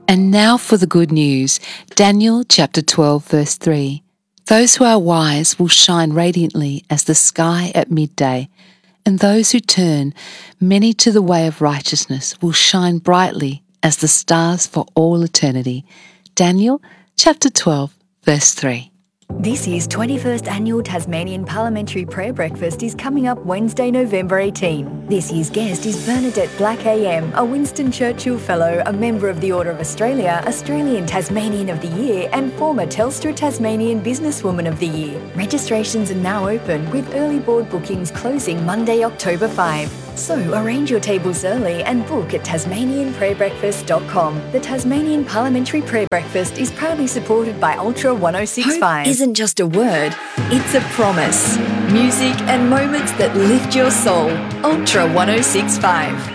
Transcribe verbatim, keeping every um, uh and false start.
And now for the good news. Daniel chapter twelve, verse three. Those who are wise will shine radiantly as the sky at midday, and those who turn many to the way of righteousness will shine brightly as the stars for all eternity. Daniel chapter twelve, verse three. This year's twenty-first Annual Tasmanian Parliamentary Prayer Breakfast is coming up Wednesday, November eighteenth. This year's guest is Bernadette Black A M, a Winston Churchill Fellow, a member of the Order of Australia, Australian Tasmanian of the Year and former Telstra Tasmanian Businesswoman of the Year. Registrations are now open, with early board bookings closing Monday, October fifth. So arrange your tables early and book at tasmanian prayer breakfast dot com. The Tasmanian Parliamentary Prayer Breakfast is proudly supported by Ultra one oh six point five. Hope isn't just a word, it's a promise. Music and moments that lift your soul. Ultra one oh six point five.